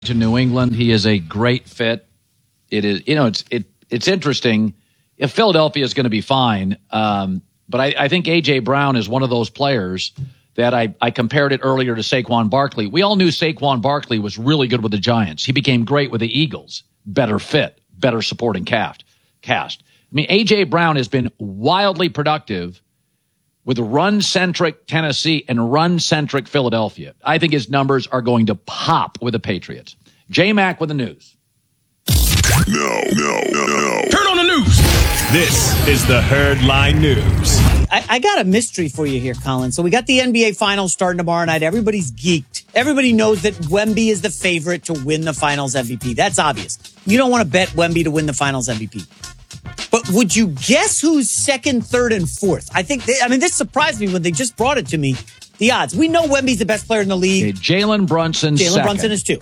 to New England. He is a great fit. It is, it's interesting. If Philadelphia is going to be fine, but I think A.J. Brown is one of those players that I compared it earlier to Saquon Barkley. We all knew Saquon Barkley was really good with the Giants. He became great with the Eagles. Better fit, better supporting cast. I mean, A.J. Brown has been wildly productive with run-centric Tennessee and run-centric Philadelphia. I think his numbers are going to pop with the Patriots. J-Mac with the news. No. Turn on the news. This is the Herd Line News. I got a mystery for you here, Colin. So we got the NBA Finals starting tomorrow night. Everybody's geeked. Everybody knows that Wemby is the favorite to win the Finals MVP. That's obvious. You don't want to bet Wemby to win the Finals MVP. But would you guess who's second, third, and fourth? This surprised me when they just brought it to me. The odds. We know Wemby's the best player in the league. Okay, Jalen Brunson Jalen Brunson is 2.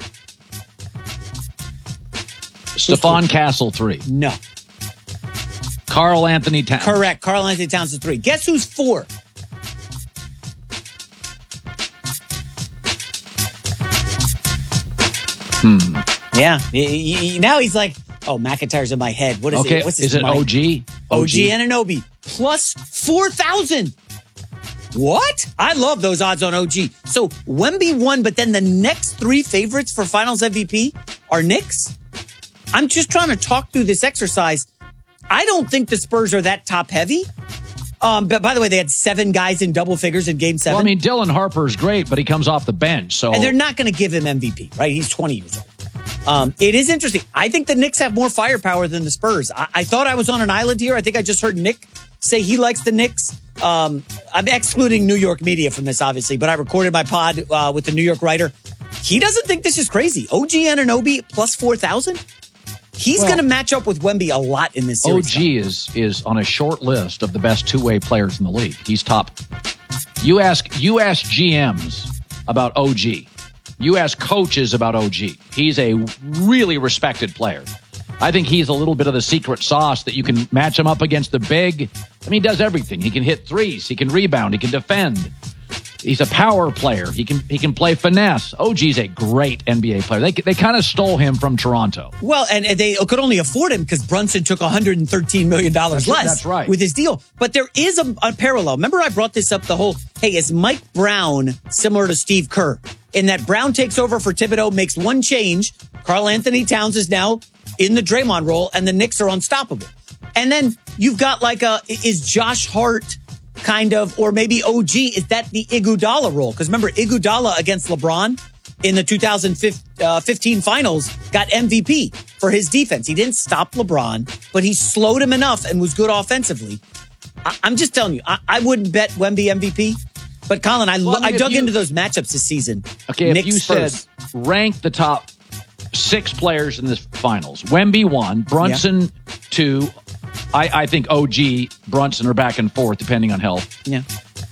Stephon Castle 3. No. Karl Anthony Towns. Correct. Karl Anthony Towns is 3. Guess who's 4? Yeah. Now he's like, oh, McIntyre's in my head. What is it? What's his is it mic? OG? OG Anunoby. Plus 4,000. What? I love those odds on OG. So Wemby won, but then the next 3 favorites for Finals MVP are Knicks. I'm just trying to talk through this exercise. I don't think the Spurs are that top heavy. But by the way, they had 7 guys in double figures in Game 7. Well, I mean, Dylan Harper's great, but he comes off the bench. So, and they're not going to give him MVP, right? He's 20 years old. It is interesting. I think the Knicks have more firepower than the Spurs. I thought I was on an island here. I think I just heard Nick say he likes the Knicks. I'm excluding New York media from this, obviously, but I recorded my pod with the New York writer. He doesn't think this is crazy. OG Anunoby plus 4,000. He's going to match up with Wemby a lot in this series. OG is on a short list of the best two-way players in the league. He's top. You ask GMs about OG. You ask coaches about OG. He's a really respected player. I think he's a little bit of the secret sauce that you can match him up against the big. I mean, he does everything. He can hit threes. He can rebound. He can defend. He's a power player. He can play finesse. OG's a great NBA player. They kind of stole him from Toronto. Well, and they could only afford him because Brunson took $113 million less that's right. with his deal. But there is a parallel. Remember I brought this up is Mike Brown similar to Steve Kerr? In that Brown takes over for Thibodeau, makes one change. Karl Anthony Towns is now in the Draymond role, and the Knicks are unstoppable. And then you've got is Josh Hart kind of, or maybe OG, is that the Iguodala role? Because remember, Iguodala against LeBron in the 2015 finals got MVP for his defense. He didn't stop LeBron, but he slowed him enough and was good offensively. I'm just telling you, I wouldn't bet Wemby MVP. But Colin, I dug into those matchups this season. Okay, Knicks if you said rank the top 6 players in this finals, Wemby 1, Brunson 2. I think OG, Brunson are back and forth depending on health. Yeah.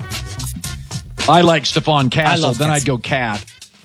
I like Stephon Castle. Then I'd go Cat.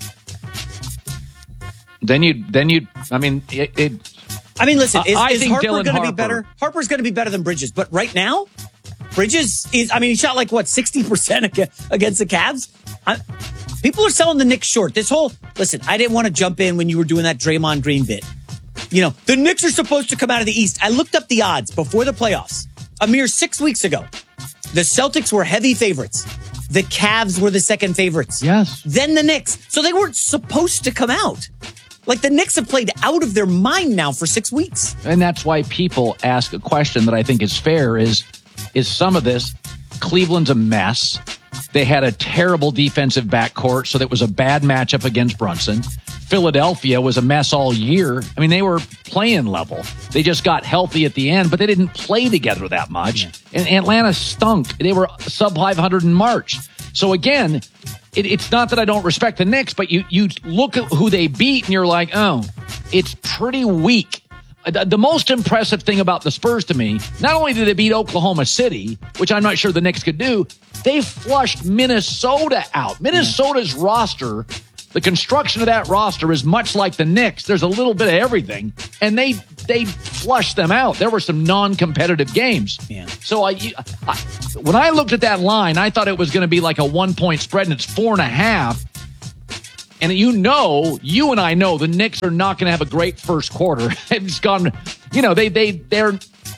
Then you'd. I mean, listen. Is Harper going to be better? Harper's going to be better than Bridges, but right now, Bridges is. I mean, he shot 60% against the Cavs. People are selling the Knicks short. Listen, I didn't want to jump in when you were doing that Draymond Green bit. The Knicks are supposed to come out of the East. I looked up the odds before the playoffs. A mere 6 weeks ago, the Celtics were heavy favorites. The Cavs were the second favorites. Yes. Then the Knicks. So they weren't supposed to come out. The Knicks have played out of their mind now for 6 weeks. And that's why people ask a question that I think is fair is some of this, Cleveland's a mess. They had a terrible defensive backcourt, so that was a bad matchup against Brunson. Philadelphia was a mess all year. I mean, they were playing level. They just got healthy at the end, but they didn't play together that much. And Atlanta stunk. They were sub 500 in March. So again, it's not that I don't respect the Knicks, but you look at who they beat and you're like, oh, it's pretty weak. The most impressive thing about the Spurs to me, not only did they beat Oklahoma City, which I'm not sure the Knicks could do, they flushed Minnesota out. Minnesota's roster, the construction of that roster is much like the Knicks. There's a little bit of everything, and they flushed them out. There were some non-competitive games. Yeah. So when I looked at that line, I thought it was going to be like a 1-point spread, and it's 4.5. And you and I know the Knicks are not going to have a great first quarter. It's gone, they're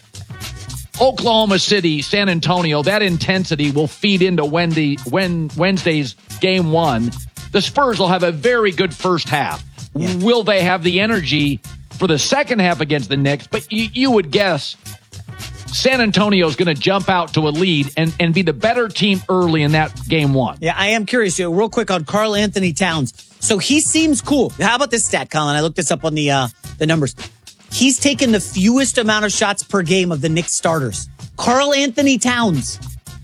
Oklahoma City, San Antonio. That intensity will feed into Wednesday's game one. The Spurs will have a very good first half. Yeah. Will they have the energy for the second half against the Knicks? But you would guess San Antonio is going to jump out to a lead and be the better team early in that game one. Yeah, I am curious. Real quick on Karl Anthony Towns. So he seems cool. How about this stat, Colin? I looked this up on the numbers. He's taken the fewest amount of shots per game of the Knicks starters. Karl Anthony Towns.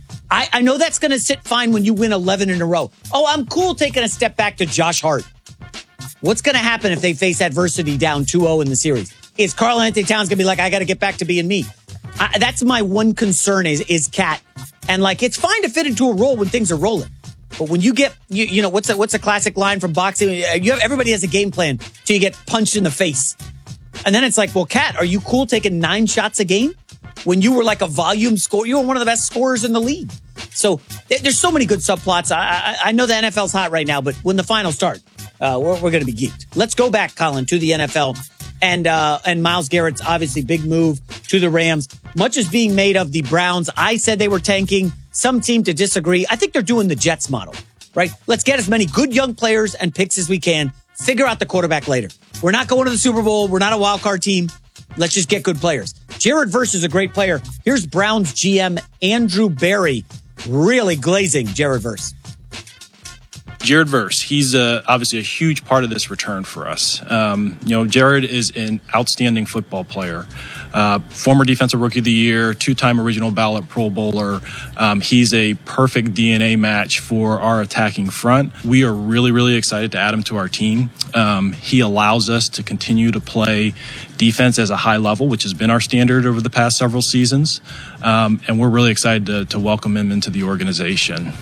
I know that's going to sit fine when you win 11 in a row. Oh, I'm cool taking a step back to Josh Hart. What's going to happen if they face adversity down 2-0 in the series? Is Karl Anthony Towns going to be like, I got to get back to being me? That's my one concern is Cat. And it's fine to fit into a role when things are rolling. But when you get, what's a classic line from boxing? Everybody has a game plan till you get punched in the face. And then it's like, well, Cat, are you cool taking 9 shots a game? When you were like a volume scorer, you were one of the best scorers in the league. So there's so many good subplots. I know the NFL's hot right now, but when the finals start, we're going to be geeked. Let's go back, Colin, to the NFL. And Myles Garrett's obviously big move to the Rams. Much is being made of the Browns. I said they were tanking. Some seem to disagree. I think they're doing the Jets model, right? Let's get as many good young players and picks as we can. Figure out the quarterback later. We're not going to the Super Bowl. We're not a wild card team. Let's just get good players. Jared Verse is a great player. Here's Browns GM Andrew Berry really glazing Jared Verse. Jared Verse, he's obviously a huge part of this return for us. Jared is an outstanding football player. Former Defensive Rookie of the Year, 2-time original ballot Pro Bowler. He's a perfect DNA match for our attacking front. We are really, really excited to add him to our team. He allows us to continue to play defense as a high level, which has been our standard over the past several seasons. And we're really excited to welcome him into the organization.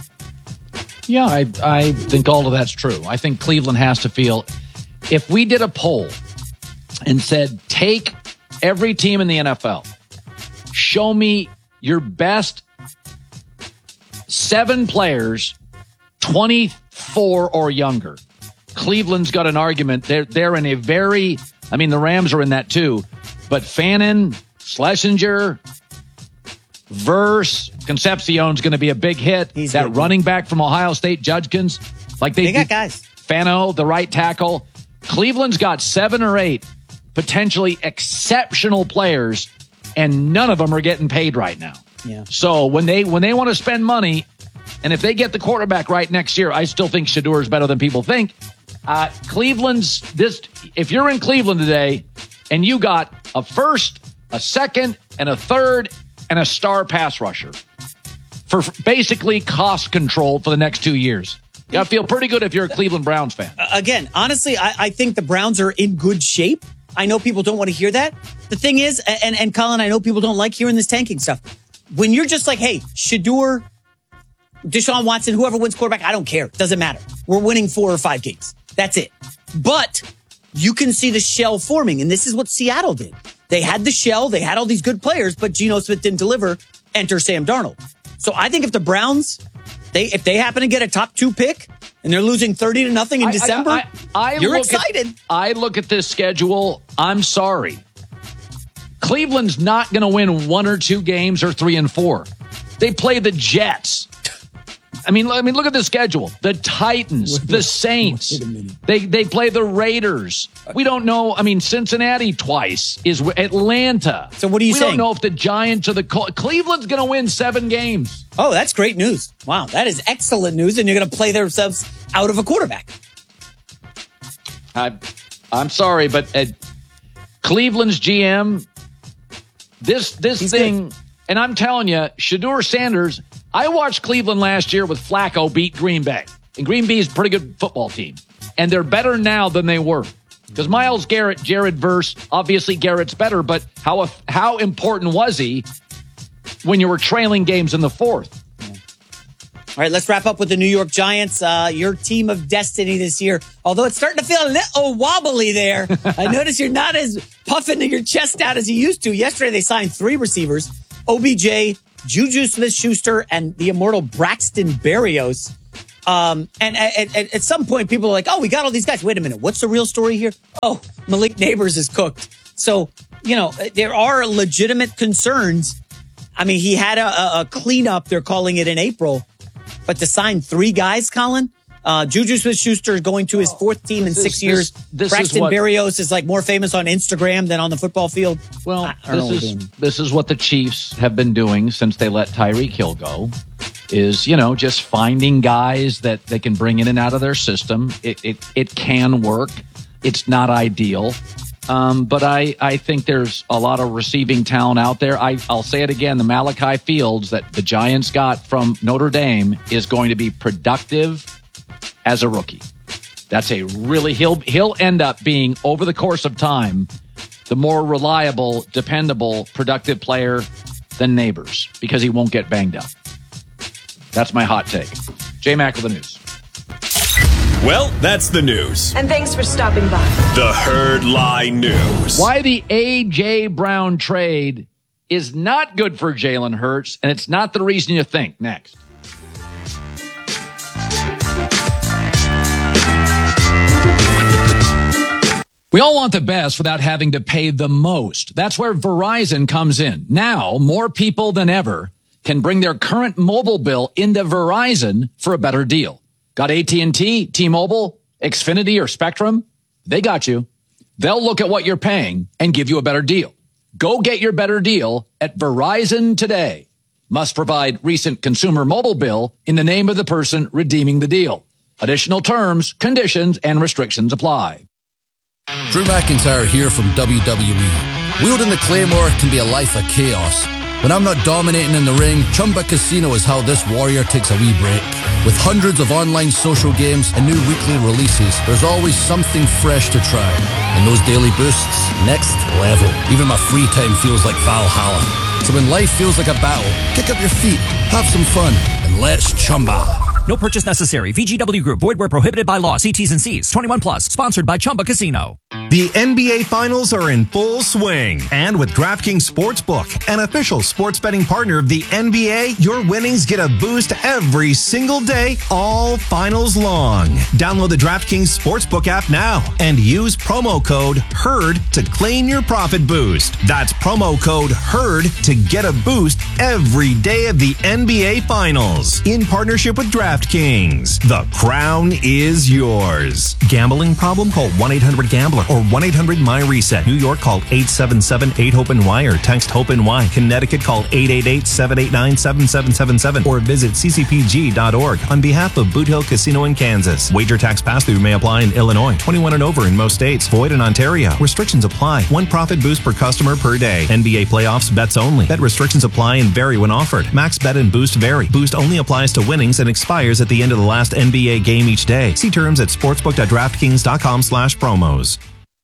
Yeah, I think all of that's true. I think Cleveland has to feel, if we did a poll and said, take every team in the NFL, show me your best 7 players, 24 or younger. Cleveland's got an argument. They're in a very, the Rams are in that too, but Fannin, Schlesinger, Verse, Concepcion's going to be a big hit. He's that running back from Ohio State, Judkins. They got guys. Fano, the right tackle. Cleveland's got 7 or 8 potentially exceptional players, and none of them are getting paid right now. Yeah. So when they want to spend money, and if they get the quarterback right next year, I still think Shedeur is better than people think. If you're in Cleveland today and you got a first, a second, and a third, and a star pass rusher for basically cost control for the next 2 years, you got to feel pretty good if you're a Cleveland Browns fan. Again, honestly, I think the Browns are in good shape. I know people don't want to hear that. The thing is, and Colin, I know people don't like hearing this tanking stuff. When you're just like, hey, Shedeur, Deshaun Watson, whoever wins quarterback, I don't care. Doesn't matter. We're winning 4 or 5 games. That's it. But you can see the shell forming, and this is what Seattle did. They had the shell. They had all these good players, but Geno Smith didn't deliver. Enter Sam Darnold. So I think if the Browns, if they happen to get a top 2 pick and they're losing 30-0 in December, you're excited. I look at this schedule. I'm sorry. Cleveland's not going to win 1 or 2 games or 3 and 4. They play the Jets. Look at the schedule. The Titans, the Saints. They play the Raiders. We don't know. Cincinnati twice is Atlanta. So what are you saying? We don't know if the Giants or the Cleveland's going to win 7 games. Oh, that's great news. Wow, that is excellent news. And you're going to play themselves out of a quarterback. I'm sorry, but Cleveland's GM, this thing, good. And I'm telling you, Shedeur Sanders. I watched Cleveland last year with Flacco beat Green Bay. And Green Bay is a pretty good football team. And they're better now than they were. Because Myles Garrett, Jared Verse, obviously Garrett's better, but how important was he when you were trailing games in the 4th? All right, let's wrap up with the New York Giants, your team of destiny this year. Although it's starting to feel a little wobbly there. I notice you're not as puffing your chest out as you used to. Yesterday, they signed 3 receivers. OBJ, Juju Smith-Schuster and the immortal Braxton Berrios. And at some point, people are like, oh, we got all these guys. Wait a minute. What's the real story here? Oh, Malik Neighbors is cooked. So, there are legitimate concerns. I mean, he had a cleanup, they're calling it, in April. But to sign 3 guys, Colin, Juju Smith-Schuster is going to his 4th team in 6 years. Braxton Berrios is like more famous on Instagram than on the football field. Well, this is what the Chiefs have been doing since they let Tyreek Hill go. Is, just finding guys that they can bring in and out of their system. It can work. It's not ideal. But I think there's a lot of receiving talent out there. I'll say it again. The Malachi Fields that the Giants got from Notre Dame is going to be productive as a rookie. That's he'll end up being, over the course of time, the more reliable, dependable, productive player than Neighbors because he won't get banged up. That's my hot take. J-Mac with the news. Well, that's the news. And thanks for stopping by. The Herd Line News. Why the A.J. Brown trade is not good for Jalen Hurts, and it's not the reason you think. Next. We all want the best without having to pay the most. That's where Verizon comes in. Now, more people than ever can bring their current mobile bill into Verizon for a better deal. Got AT&T, T-Mobile, Xfinity, or Spectrum? They got you. They'll look at what you're paying and give you a better deal. Go get your better deal at Verizon today. Must provide recent consumer mobile bill in the name of the person redeeming the deal. Additional terms, conditions, and restrictions apply. Drew McIntyre here from WWE. Wielding the Claymore can be a life of chaos. When I'm not dominating in the ring, Chumba Casino is how this warrior takes a wee break. With hundreds of online social games and new weekly releases, there's always something fresh to try. And those daily boosts, next level. Even my free time feels like Valhalla. So when life feels like a battle, kick up your feet, have some fun, and let's Chumba. No purchase necessary. VGW Group. Void where prohibited by law. See T's and C's. 21 plus. Sponsored by Chumba Casino. The NBA Finals are in full swing. And with DraftKings Sportsbook, an official sports betting partner of the NBA, your winnings get a boost every single day, all finals long. Download the DraftKings Sportsbook app now and use promo code HERD to claim your profit boost. That's promo code HERD to get a boost every day of the NBA Finals. In partnership with DraftKings, the crown is yours. Gambling problem? Call 1-800-GAMBLER or 1-800-MY-RESET. New York, call 877-8-HOPE-NY or text HOPE-NY. Connecticut, call 888-789-7777 or visit ccpg.org on behalf of Boot Hill Casino in Kansas. Wager tax pass-through may apply in Illinois. 21 and over in most states. Void in Ontario. Restrictions apply. One profit boost per customer per day. NBA playoffs bets only. Bet restrictions apply and vary when offered. Max bet and boost vary. Boost only applies to winnings and expires at the end of the last NBA game each day. See terms at sportsbook.draftkings.com/promos.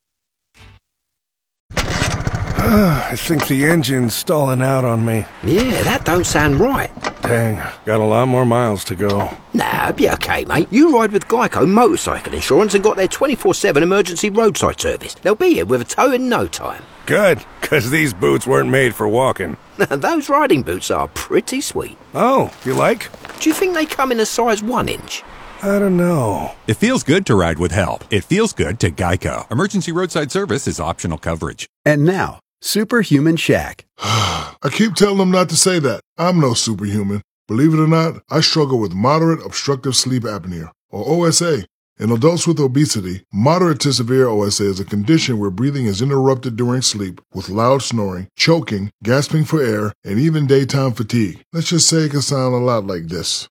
I think the engine's stalling out on me. Yeah, that don't sound right. Dang, got a lot more miles to go. Nah, be okay, mate. You ride with Geico Motorcycle Insurance and got their 24/7 emergency roadside service. They'll be here with a tow in no time. Good, because these boots weren't made for walking. Those riding boots are pretty sweet. Oh, you like? Do you think they come in a size 1 inch? I don't know. It feels good to ride with help. It feels good to Geico. Emergency roadside service is optional coverage. And now, Superhuman Shaq. I keep telling them not to say that. I'm no superhuman. Believe it or not, I struggle with moderate obstructive sleep apnea, or OSA. In adults with obesity, moderate to severe OSA is a condition where breathing is interrupted during sleep with loud snoring, choking, gasping for air, and even daytime fatigue. Let's just say it can sound a lot like this.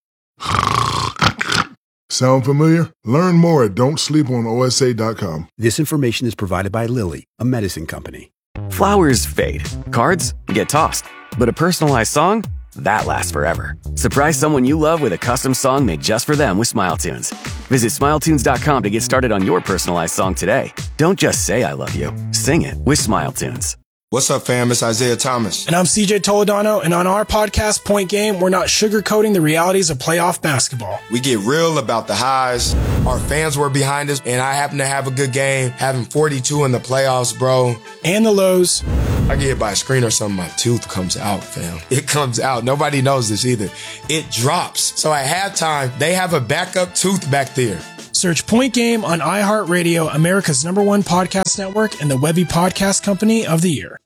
Sound familiar? Learn more at don'tsleeponosa.com. This information is provided by Lilly, a medicine company. Flowers fade. Cards get tossed. But a personalized song? That lasts forever. Surprise someone you love with a custom song made just for them with SmileTunes. Visit SmileTunes.com to get started on your personalized song today. Don't just say I love you. Sing it with SmileTunes. What's up, fam? It's Isaiah Thomas. And I'm CJ Toledano, and on our podcast, Point Game, we're not sugarcoating the realities of playoff basketball. We get real about the highs. Our fans were behind us, and I happen to have a good game, having 42 in the playoffs, bro. And the lows. I get hit by a screen or something, my tooth comes out, fam. It comes out. Nobody knows this either. It drops. So at halftime, they have a backup tooth back there. Search Point Game on iHeartRadio, America's #1 podcast network, and the Webby Podcast Company of the Year.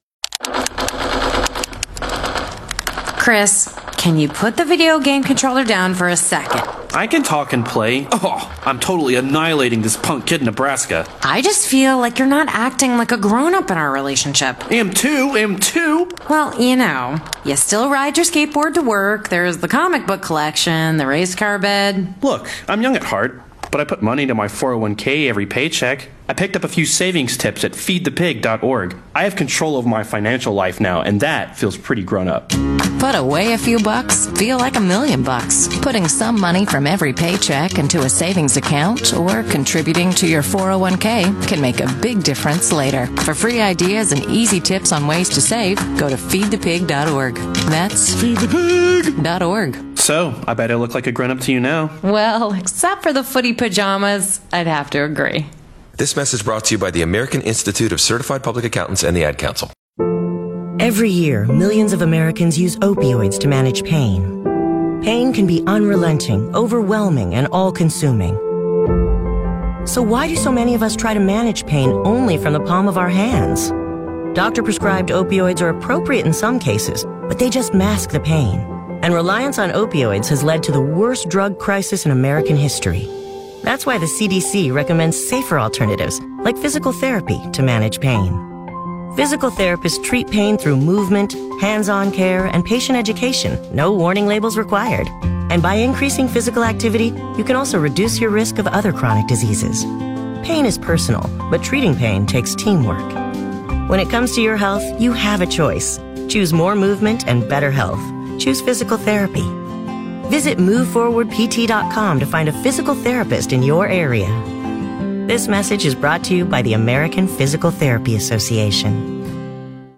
Chris, can you put the video game controller down for a second? I can talk and play. Oh, I'm totally annihilating this punk kid in Nebraska. I just feel like you're not acting like a grown-up in our relationship. Am too. Well, you know, you still ride your skateboard to work, there's the comic book collection, the race car bed. Look, I'm young at heart, but I put money into my 401k every paycheck. I picked up a few savings tips at feedthepig.org. I have control of my financial life now, and that feels pretty grown up. Put away a few bucks, feel like $1 million. Putting some money from every paycheck into a savings account or contributing to your 401k can make a big difference later. For free ideas and easy tips on ways to save, go to feedthepig.org. That's feedthepig.org. So, I bet I look like a grown-up to you now. Well, except for the footy pajamas, I'd have to agree. This message brought to you by the American Institute of Certified Public Accountants and the Ad Council. Every year, millions of Americans use opioids to manage pain. Pain can be unrelenting, overwhelming, and all-consuming. So why do so many of us try to manage pain only from the palm of our hands? Doctor-prescribed opioids are appropriate in some cases, but they just mask the pain. And reliance on opioids has led to the worst drug crisis in American history. That's why the CDC recommends safer alternatives, like physical therapy, to manage pain. Physical therapists treat pain through movement, hands-on care, and patient education. No warning labels required. And by increasing physical activity, you can also reduce your risk of other chronic diseases. Pain is personal, but treating pain takes teamwork. When it comes to your health, you have a choice. Choose more movement and better health. Choose physical therapy. Visit MoveForwardPT.com to find a physical therapist in your area. This message is brought to you by the American Physical Therapy Association.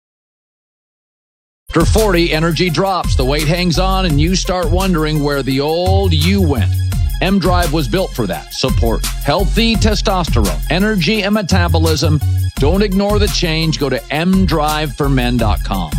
After 40, energy drops, the weight hangs on, and you start wondering where the old you went. M-Drive was built for that. Support healthy testosterone, energy, and metabolism. Don't ignore the change. Go to mdriveformen.com.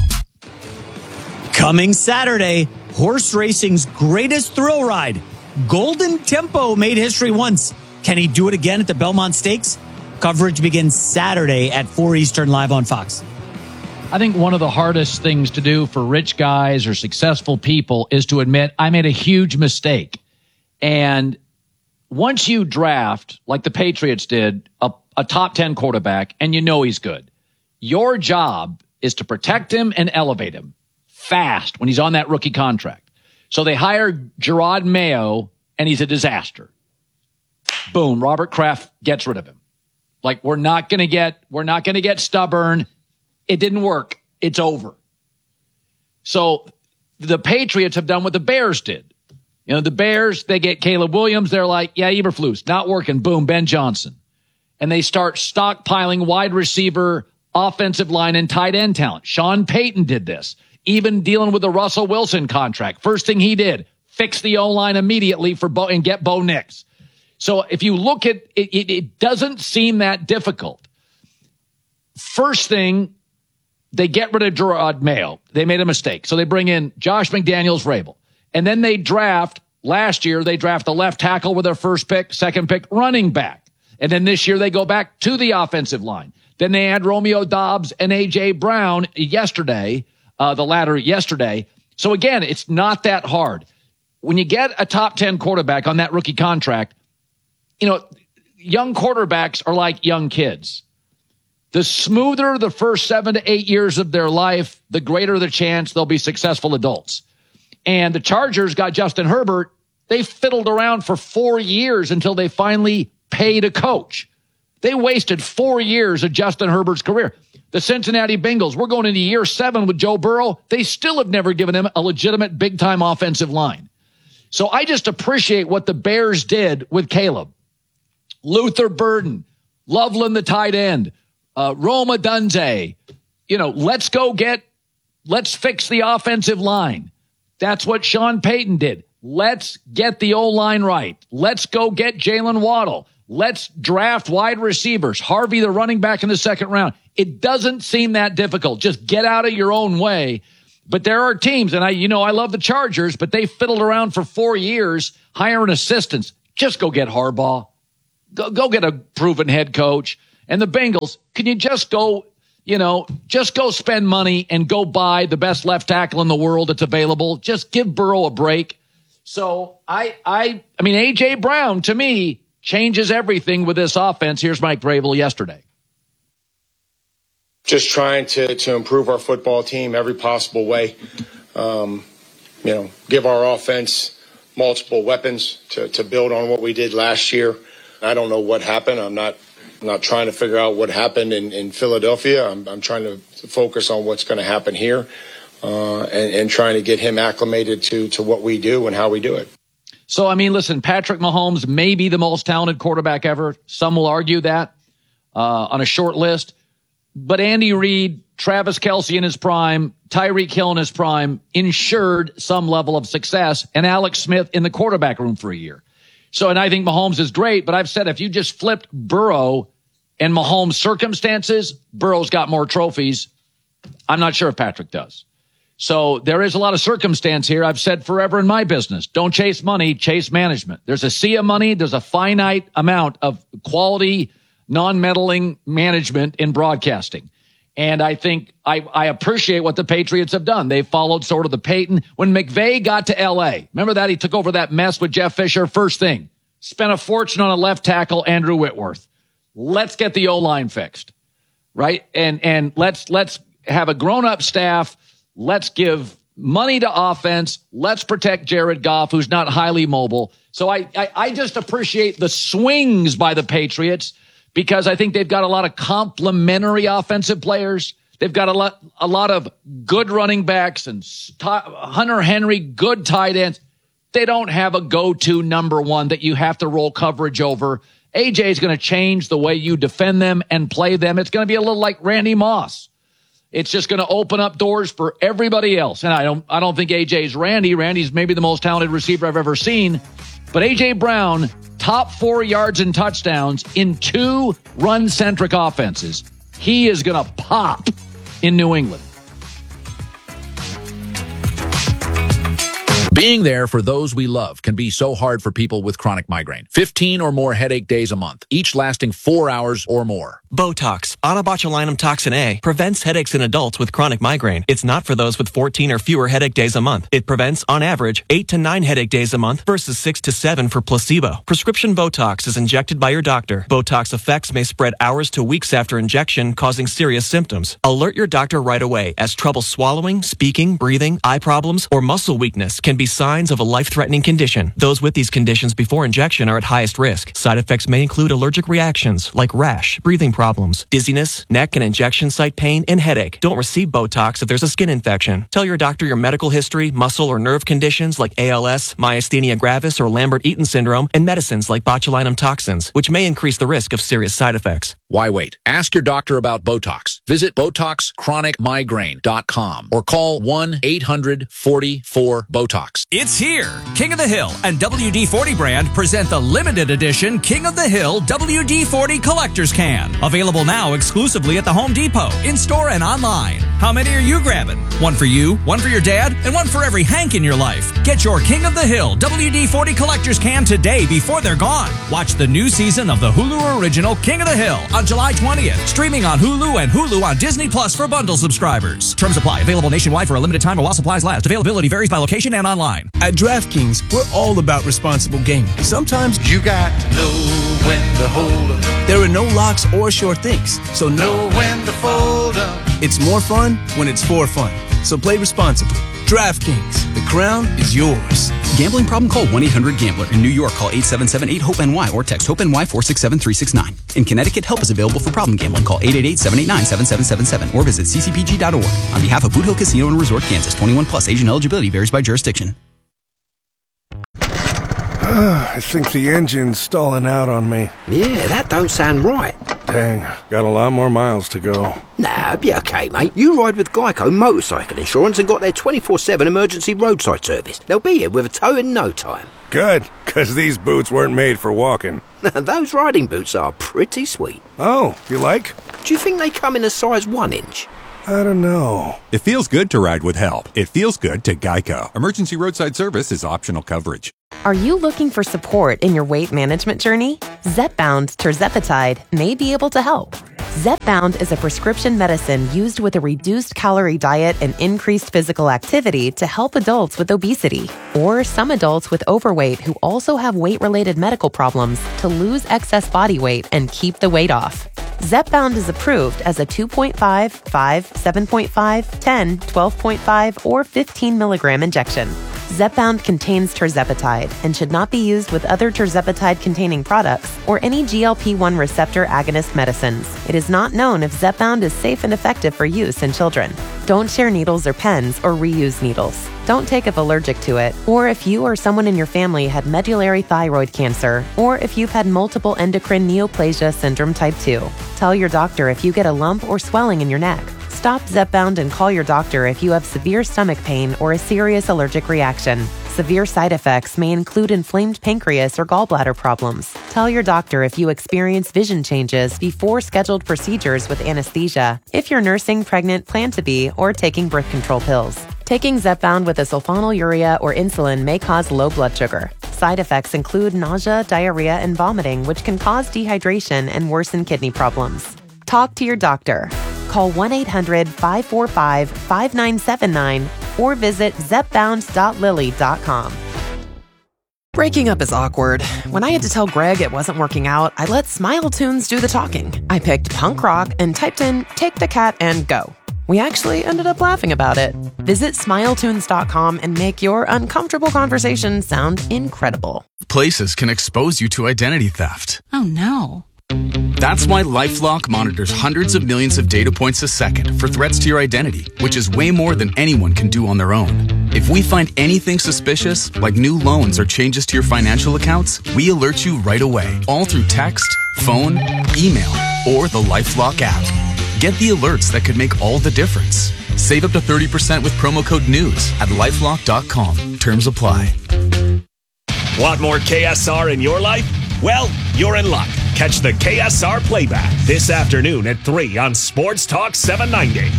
Coming Saturday, horse racing's greatest thrill ride. Golden Tempo made history once. Can he do it again at the Belmont Stakes? Coverage begins Saturday at 4 Eastern, live on Fox. I think one of the hardest things to do for rich guys or successful people is to admit, I made a huge mistake. And once you draft, like the Patriots did, a top 10 quarterback, and you know he's good, your job is to protect him and elevate him fast when he's on that rookie contract. So they hired Gerard Mayo, and he's a disaster. Boom, Robert Kraft gets rid of him. Like, we're not going to get stubborn. It didn't work. It's over. So the Patriots have done what the Bears did. You know, the Bears, they get Caleb Williams. They're like, yeah, Eberflus, not working. Boom, Ben Johnson. And they start stockpiling wide receiver, offensive line, and tight end talent. Sean Payton did this. Even dealing with the Russell Wilson contract. First thing he did, fix the O-line immediately for Bo and get Bo Nix. So if you look at it, it doesn't seem that difficult. First thing, they get rid of Gerard Mayo. They made a mistake. So they bring in Josh McDaniels, Vrabel. And then they draft, last year, they draft the left tackle with their first pick, second pick, running back. And then this year they go back to the offensive line. Then they add Romeo Doubs and A.J. Brown yesterday, the latter yesterday. So again, it's not that hard. When you get a top 10 quarterback on that rookie contract, you know, young quarterbacks are like young kids. The smoother the first 7 to 8 years of their life, the greater the chance they'll be successful adults. And the Chargers got Justin Herbert. They fiddled around for 4 years until they finally paid a coach. They wasted 4 years of Justin Herbert's career. The Cincinnati Bengals, we're going into year 7 with Joe Burrow. They still have never given him a legitimate big-time offensive line. So I just appreciate what the Bears did with Caleb. Luther Burden, Loveland the tight end, Rome Odunze, let's fix the offensive line. That's what Sean Payton did. Let's get the O-line right. Let's go get Jalen Waddle. Let's draft wide receivers. Harvey, the running back in the second round. It doesn't seem that difficult. Just get out of your own way. But there are teams, and I love the Chargers, but they fiddled around for 4 years hiring assistants. Just go get Harbaugh. Go get a proven head coach. And the Bengals, can you just go spend money and go buy the best left tackle in the world that's available? Just give Burrow a break. So I mean, A.J. Brown, to me, changes everything with this offense. Here's Mike Vrabel yesterday. Just trying to improve our football team every possible way. Give our offense multiple weapons to build on what we did last year. I don't know what happened. I'm not trying to figure out what happened in Philadelphia. I'm trying to focus on what's going to happen here and trying to get him acclimated to what we do and how we do it. So, I mean, listen, Patrick Mahomes may be the most talented quarterback ever. Some will argue that on a short list. But Andy Reid, Travis Kelce in his prime, Tyreek Hill in his prime ensured some level of success, and Alex Smith in the quarterback room for a year. So, and I think Mahomes is great, but I've said if you just flipped Burrow and Mahomes' circumstances, Burrow's got more trophies. I'm not sure if Patrick does. So there is a lot of circumstance here. I've said forever in my business, don't chase money, chase management. There's a sea of money. There's a finite amount of quality, non-meddling management in broadcasting. And I think I appreciate what the Patriots have done. They followed sort of the Peyton. When McVay got to L.A., remember that? He took over that mess with Jeff Fisher. First thing, spent a fortune on a left tackle, Andrew Whitworth. Let's get the O-line fixed, right? And let's have a grown-up staff. Let's give money to offense. Let's protect Jared Goff, who's not highly mobile. So I just appreciate the swings by the Patriots, because I think they've got a lot of complementary offensive players. They've got a lot of good running backs and Hunter Henry, good tight ends. They don't have a go-to number one that you have to roll coverage over. AJ is going to change the way you defend them and play them. It's going to be a little like Randy Moss. It's just going to open up doors for everybody else. And I don't think AJ's Randy. Randy's maybe the most talented receiver I've ever seen. But AJ Brown, top 4 yards and touchdowns in 2 run-centric offenses. He is going to pop in New England. Being there for those we love can be so hard for people with chronic migraine. 15 or more headache days a month, each lasting 4 hours or more. Botox, onabotulinum toxin A, prevents headaches in adults with chronic migraine. It's not for those with 14 or fewer headache days a month. It prevents, on average, 8 to 9 headache days a month versus 6 to 7 for placebo. Prescription Botox is injected by your doctor. Botox effects may spread hours to weeks after injection, causing serious symptoms. Alert your doctor right away, as trouble swallowing, speaking, breathing, eye problems, or muscle weakness can be signs of a life-threatening condition. Those with these conditions before injection are at highest risk. Side effects may include allergic reactions like rash, breathing problems, dizziness, neck and injection site pain, and headache. Don't receive Botox if there's a skin infection. Tell your doctor your medical history, muscle or nerve conditions like ALS, myasthenia gravis, or Lambert-Eaton syndrome, and medicines like botulinum toxins, which may increase the risk of serious side effects. Why wait? Ask your doctor about Botox. Visit BotoxChronicMigraine.com or call 1-800-44-BOTOX. It's here. King of the Hill and WD-40 brand present the limited edition King of the Hill WD-40 Collector's Can. Available now exclusively at the Home Depot, in-store and online. How many are you grabbing? One for you, one for your dad, and one for every Hank in your life. Get your King of the Hill WD-40 Collector's Can today before they're gone. Watch the new season of the Hulu original King of the Hill on July 20th. Streaming on Hulu and Hulu on Disney Plus for bundle subscribers. Terms apply. Available nationwide for a limited time while supplies last. Availability varies by location and online. At DraftKings, we're all about responsible gaming. Sometimes you got to know when to hold up. There are no locks or sure things, so know when to fold up. It's more fun when it's for fun. So play responsibly. DraftKings, the crown is yours. Gambling problem? Call 1-800-GAMBLER. In New York, call 877-8-HOPE-NY or text HOPE-NY 467-369. In Connecticut, help is available for problem gambling. Call 888-789-7777 or visit ccpg.org. On behalf of Boot Hill Casino and Resort, Kansas, 21 plus, age and eligibility varies by jurisdiction. I think the engine's stalling out on me. Yeah, that don't sound right. Dang, got a lot more miles to go. Nah, be okay, mate. You ride with Geico Motorcycle Insurance and got their 24/7 emergency roadside service. They'll be here with a tow in no time. Good, because these boots weren't made for walking. Those riding boots are pretty sweet. Oh, you like? Do you think they come in a size 1 inch? I don't know. It feels good to ride with help. It feels good to Geico. Emergency roadside service is optional coverage. Are you looking for support in your weight management journey? Zepbound Tirzepatide may be able to help. Zepbound is a prescription medicine used with a reduced calorie diet and increased physical activity to help adults with obesity, or some adults with overweight who also have weight-related medical problems to lose excess body weight and keep the weight off. Zepbound is approved as a 2.5, 5, 7.5, 10, 12.5, or 15 milligram injection. Zepbound contains tirzepatide and should not be used with other tirzepatide-containing products or any GLP-1 receptor agonist medicines. It is not known if Zepbound is safe and effective for use in children. Don't share needles or pens or reuse needles. Don't take if allergic to it, or if you or someone in your family had medullary thyroid cancer, or if you've had multiple endocrine neoplasia syndrome type 2. Tell your doctor if you get a lump or swelling in your neck. Stop Zepbound and call your doctor if you have severe stomach pain or a serious allergic reaction. Severe side effects may include inflamed pancreas or gallbladder problems. Tell your doctor if you experience vision changes before scheduled procedures with anesthesia, if you're nursing, pregnant, plan to be, or taking birth control pills. Taking Zepbound with a sulfonylurea or insulin may cause low blood sugar. Side effects include nausea, diarrhea, and vomiting, which can cause dehydration and worsen kidney problems. Talk to your doctor. Call 1-800-545-5979 or visit zepbound.lilly.com. Breaking up is awkward. When I had to tell Greg it wasn't working out, I let Smile Tunes do the talking. I picked punk rock and typed in "Take the Cat and Go." We actually ended up laughing about it. Visit smiletunes.com and make your uncomfortable conversation sound incredible. Places can expose you to identity theft. Oh no. That's why LifeLock monitors hundreds of millions of data points a second for threats to your identity, which is way more than anyone can do on their own. If we find anything suspicious, like new loans or changes to your financial accounts, we alert you right away, all through text, phone, email, or the LifeLock app. Get the alerts that could make all the difference. Save up to 30% with promo code NEWS at LifeLock.com. Terms apply. Want more KSR in your life? Well, you're in luck. Catch the KSR playback this afternoon at 3 on Sports Talk 790.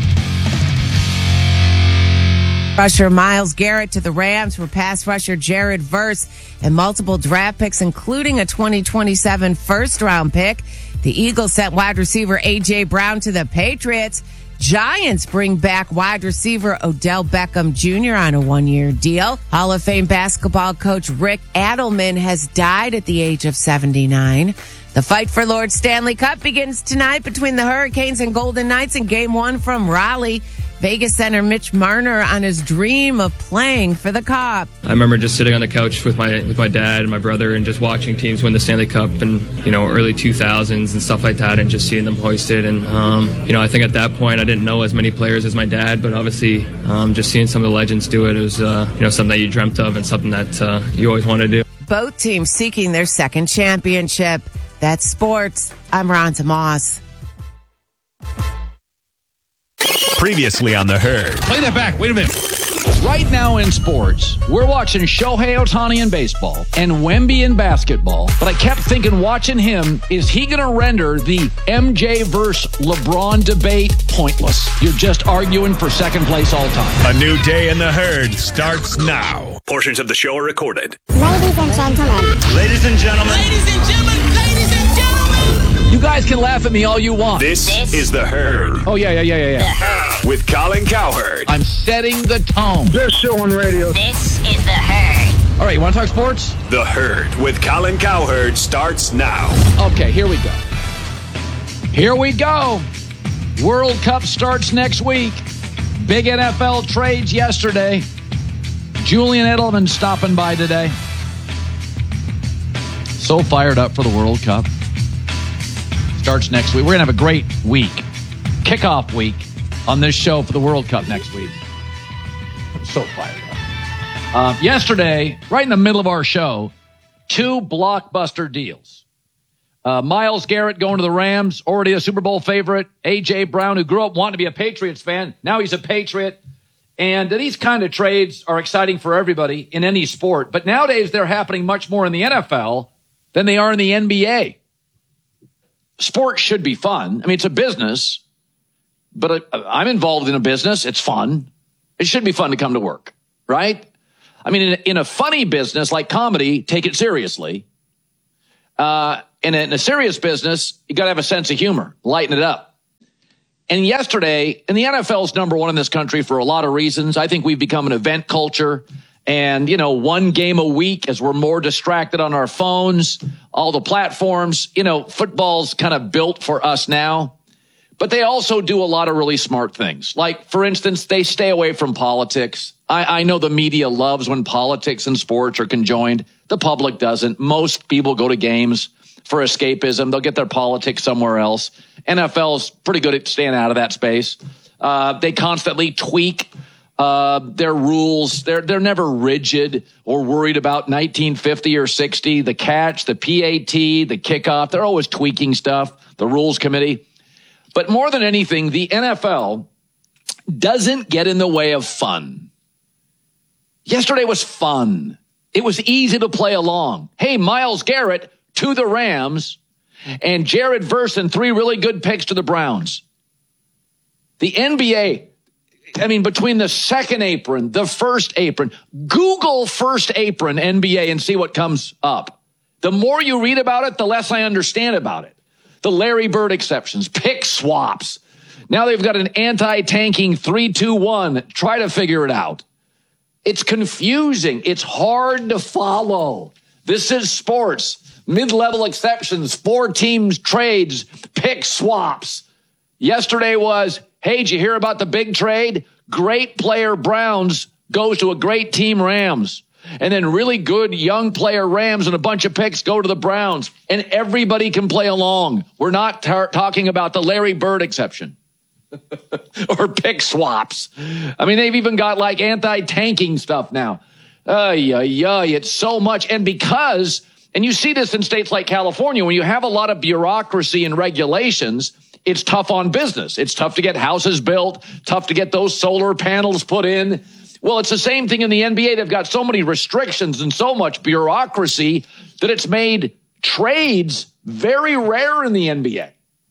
Rusher Myles Garrett to the Rams for pass rusher Jared Verse and multiple draft picks, including a 2027 first-round pick. The Eagles sent wide receiver A.J. Brown to the Patriots. Giants bring back wide receiver Odell Beckham Jr. on a 1-year deal. Hall of Fame basketball coach Rick Adelman has died at the age of 79. The fight for Lord Stanley Cup begins tonight between the Hurricanes and Golden Knights in Game 1 from Raleigh. Vegas center Mitch Marner on his dream of playing for the Cup. I remember just sitting on the couch with my dad and my brother and just watching teams win the Stanley Cup in early 2000s and stuff like that, and just seeing them hoisted. And I think at that point I didn't know as many players as my dad, but obviously just seeing some of the legends do it was something that you dreamt of and something that you always wanted to do. Both teams seeking their second championship. That's sports. I'm Ronta Moss. Previously on The Herd. Play that back. Wait a minute. Right now in sports, we're watching Shohei Ohtani in baseball and Wemby in basketball. But I kept thinking, watching him, is he going to render the MJ versus LeBron debate pointless? You're just arguing for second place all time. A new day in The Herd starts now. Portions of the show are recorded. Ladies and gentlemen. Ladies and gentlemen. Ladies and gentlemen. You guys can laugh at me all you want. This is The Herd. Oh, yeah. The Herd. With Colin Cowherd. I'm setting the tone. Best show on radio. This is The Herd. All right, you want to talk sports? The Herd with Colin Cowherd starts now. Okay, here we go. World Cup starts next week. Big NFL trades yesterday. Julian Edelman stopping by today. So fired up for the World Cup. Starts next week. We're going to have a great week. Kickoff week on this show for the World Cup next week. I'm so fired up. Yesterday, right in the middle of our show, 2 blockbuster deals. Myles Garrett going to the Rams, already a Super Bowl favorite. A.J. Brown, who grew up wanting to be a Patriots fan, now he's a Patriot. And these kind of trades are exciting for everybody in any sport. But nowadays, they're happening much more in the NFL than they are in the NBA. Sports should be fun. I mean, it's a business, but I'm involved in a business. It's fun. It should be fun to come to work, right? I mean, in a funny business like comedy, take it seriously. In a serious business, you got to have a sense of humor, lighten it up. And yesterday, and the NFL's number one in this country for a lot of reasons. I think we've become an event culture. And, one game a week as we're more distracted on our phones, all the platforms, football's kind of built for us now. But they also do a lot of really smart things. Like, for instance, they stay away from politics. I know the media loves when politics and sports are conjoined. The public doesn't. Most people go to games for escapism. They'll get their politics somewhere else. NFL's pretty good at staying out of that space. They constantly tweak their rules. They're never rigid or worried about 1950 or 60, the catch, the PAT, the kickoff. They're always tweaking stuff, the rules committee. But more than anything, the NFL doesn't get in the way of fun. Yesterday was fun. It was easy to play along. Hey, Myles Garrett to the Rams and Jared Verse and 3 really good picks to the Browns. The NBA, between the second apron, the first apron, Google first apron NBA and see what comes up. The more you read about it, the less I understand about it. The Larry Bird exceptions, pick swaps. Now they've got an anti-tanking 3-2-1. Try to figure it out. It's confusing. It's hard to follow. This is sports. Mid-level exceptions, 4 teams trades, pick swaps. Yesterday was, hey, did you hear about the big trade? Great player Browns goes to a great team Rams. And then really good young player Rams and a bunch of picks go to the Browns. And everybody can play along. We're not talking about the Larry Bird exception or pick swaps. They've even got like anti-tanking stuff now. It's so much. And you see this in states like California, when you have a lot of bureaucracy and regulations, it's tough on business. It's tough to get houses built, tough to get those solar panels put in. Well, it's the same thing in the NBA. They've got so many restrictions and so much bureaucracy that it's made trades very rare in the NBA.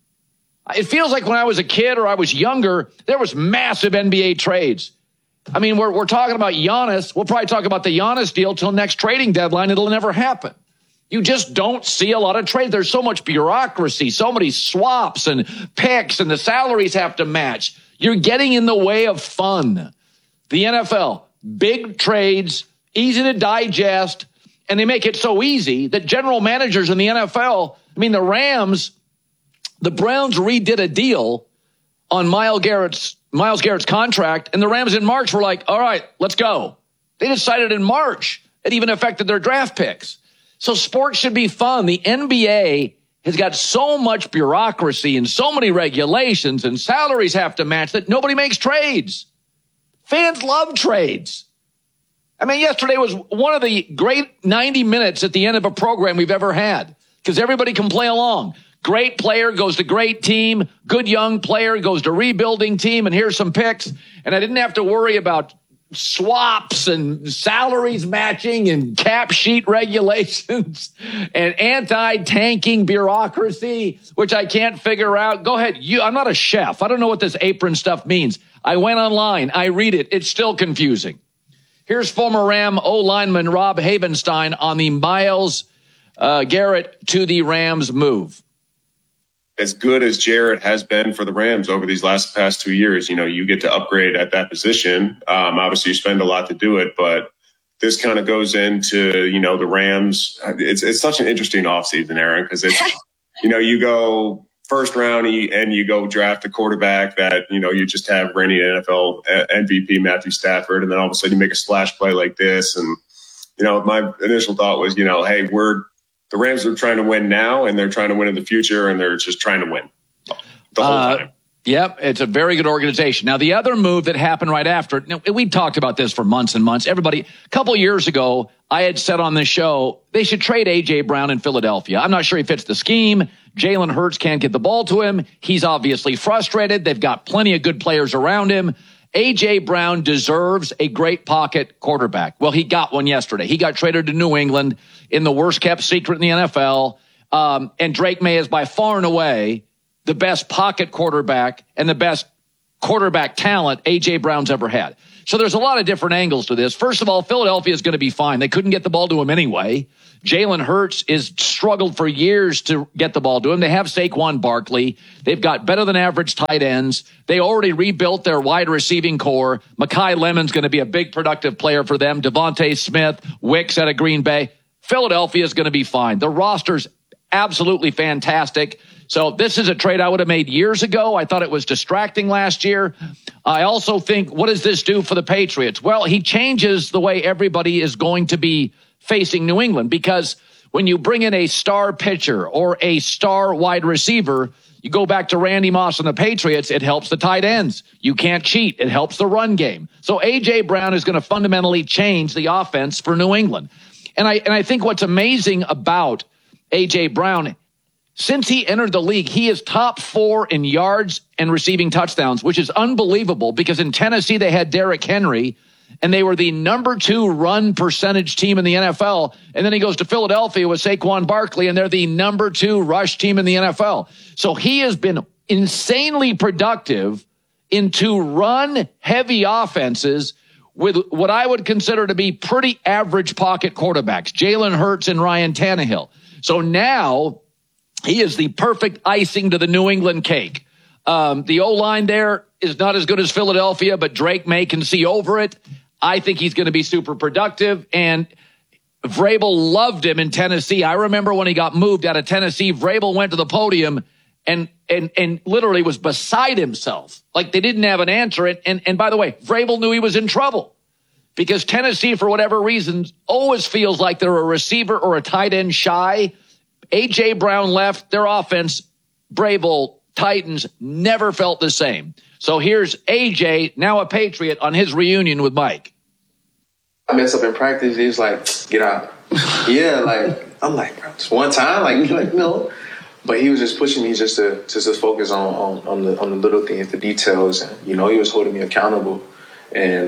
It feels like when I was a kid or I was younger, there was massive NBA trades. We're talking about Giannis. We'll probably talk about the Giannis deal till next trading deadline. It'll never happen. You just don't see a lot of trade. There's so much bureaucracy, so many swaps and picks, and the salaries have to match. You're getting in the way of fun. The NFL, big trades, easy to digest, and they make it so easy that general managers in the NFL, the Rams, the Browns redid a deal on Myles Garrett's contract, and the Rams in March were like, all right, let's go. They decided in March. It even affected their draft picks. So sports should be fun. The NBA has got so much bureaucracy and so many regulations and salaries have to match that nobody makes trades. Fans love trades. Yesterday was one of the great 90 minutes at the end of a program we've ever had because everybody can play along. Great player goes to great team. Good young player goes to rebuilding team. And here's some picks. And I didn't have to worry about swaps and salaries matching and cap sheet regulations and anti-tanking bureaucracy, which I can't figure out. Go ahead. I'm not a chef. I don't know what this apron stuff means. I went online. I read it. It's still confusing. Here's former Ram O-lineman Rob Havenstein on the Myles Garrett to the Rams move. As good as Jarrett has been for the Rams over these past 2 years, you get to upgrade at that position. Obviously, you spend a lot to do it, but this kind of goes into, the Rams. It's such an interesting offseason, Aaron, because it's, you go first round and you go draft a quarterback that, you just have reigning NFL MVP Matthew Stafford, and then all of a sudden you make a splash play like this. And, my initial thought was, hey, the Rams are trying to win now, and they're trying to win in the future, and they're just trying to win the whole time. Yep, it's a very good organization. Now, the other move that happened right after it, we talked about this for months and months. Everybody, a couple years ago, I had said on this show, they should trade A.J. Brown in Philadelphia. I'm not sure he fits the scheme. Jalen Hurts can't get the ball to him. He's obviously frustrated. They've got plenty of good players around him. A.J. Brown deserves a great pocket quarterback. Well, he got one yesterday. He got traded to New England in the worst-kept secret in the NFL. And Drake May is by far and away the best pocket quarterback and the best quarterback talent A.J. Brown's ever had. So there's a lot of different angles to this. First of all, Philadelphia is going to be fine. They couldn't get the ball to him anyway. Jalen Hurts is struggled for years to get the ball to him. They have Saquon Barkley. They've got better than average tight ends. They already rebuilt their wide receiving core. Mekhi Lemon's going to be a big productive player for them. Devontae Smith, Wicks out of Green Bay. Philadelphia is going to be fine. The roster's absolutely fantastic. So this is a trade I would have made years ago. I thought it was distracting last year. I also think, what does this do for the Patriots? Well, he changes the way everybody is going to be facing New England, because when you bring in a star pitcher or a star wide receiver, you go back to Randy Moss and the Patriots, it helps the tight ends. You can't cheat. It helps the run game. So A.J. Brown is going to fundamentally change the offense for New England. And I think what's amazing about A.J. Brown, since he entered the league, he is top 4 in yards and receiving touchdowns, which is unbelievable, because in Tennessee they had Derrick Henry, and they were the number 2 run percentage team in the NFL. And then he goes to Philadelphia with Saquon Barkley, and they're the number 2 rush team in the NFL. So he has been insanely productive in 2 run-heavy offenses with what I would consider to be pretty average pocket quarterbacks, Jalen Hurts and Ryan Tannehill. So now he is the perfect icing to the New England cake. The O-line there is not as good as Philadelphia, but Drake May can see over it. I think he's going to be super productive. And Vrabel loved him in Tennessee. I remember when he got moved out of Tennessee, Vrabel went to the podium and literally was beside himself. Like they didn't have an answer. And by the way, Vrabel knew he was in trouble, because Tennessee, for whatever reasons, always feels like they're a receiver or a tight end shy. A.J. Brown left, their offense, Vrabel, Titans, never felt the same. So here's A.J., now a Patriot, on his reunion with Mike. I messed up in practice. He was like, get out. Yeah, like, I'm like, bro, just one time? Like, no. But he was just pushing me just to focus on the little things, the details. And, you know, he was holding me accountable. And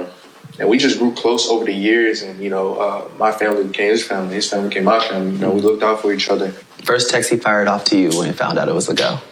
we just grew close over the years. And, you know, my family became his family. His family became my family. You know, we looked out for each other. First text he fired off to you when he found out it was a go.